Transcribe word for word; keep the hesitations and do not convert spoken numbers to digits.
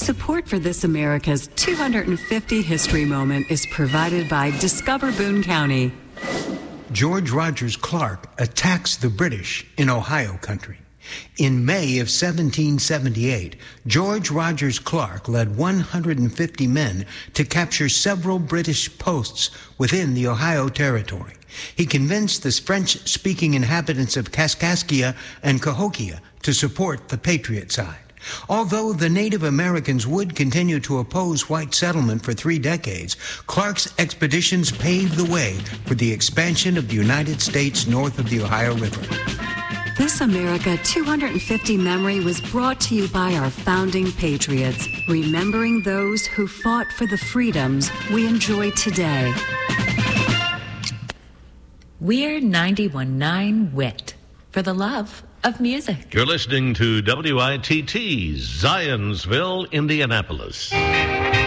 Support for This America's two hundred fifty History Moment is provided by Discover Boone County. George Rogers Clark attacks the British in Ohio country. In May of seventeen seventy-eight, George Rogers Clark led one hundred fifty men to capture several British posts within the Ohio Territory. He convinced the French-speaking inhabitants of Kaskaskia and Cahokia to support the Patriot side. Although the Native Americans would continue to oppose white settlement for three decades, Clark's expeditions paved the way for the expansion of the United States north of the Ohio River. This America two hundred fifty memory was brought to you by our founding patriots, remembering those who fought for the freedoms we enjoy today. We're ninety-one point nine W I T for the love of music. You're listening to W I T T, Zionsville, Indianapolis.